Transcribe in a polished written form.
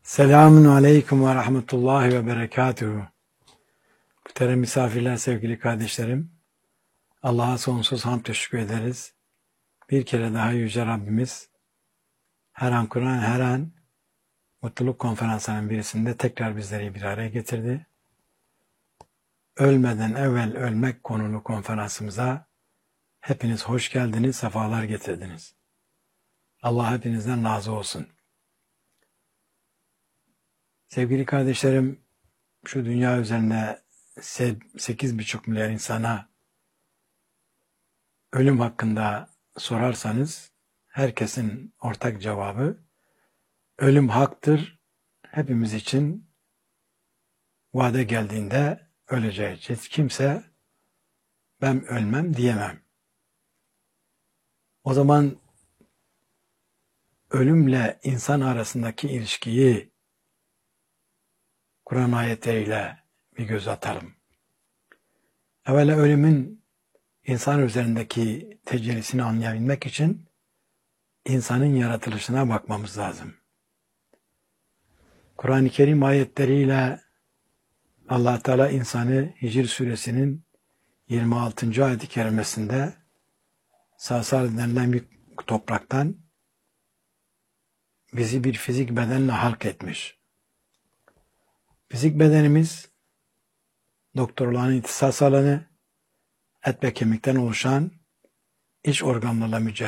Selamun aleyküm ve rahmetullahi ve berekatuhu. Muhterem misafirler, sevgili kardeşlerim. Allah'a sonsuz hamd teşekkür ederiz. Bir kere daha Yüce Rabbimiz her an Kur'an, her an mutluluk konferansının birisinde tekrar bizleri bir araya getirdi. Ölmeden evvel ölmek konulu konferansımıza hepiniz hoş geldiniz, sefalar getirdiniz. Allah hepinizden razı olsun. Sevgili kardeşlerim, şu dünya üzerinde 8,5 milyar insana ölüm hakkında sorarsanız herkesin ortak cevabı ölüm haktır. Hepimiz için vade geldiğinde öleceğiz. Hiç kimse ben ölmem diyemem. O zaman ölümle insan arasındaki ilişkiyi Kur'an ayetleriyle bir göz atalım. Evvela ölümün insan üzerindeki tecellisini anlayabilmek için insanın yaratılışına bakmamız lazım. Kur'an-ı Kerim ayetleriyle Allah Teala insanı Hicr suresinin 26. ayet-i kerimesinde Sasal denilen bir topraktan bizi bir fizik bedenle halk etmiş. Fizik bedenimiz doktorların ihtisas alanı, et ve kemikten oluşan iç organlarla mücadele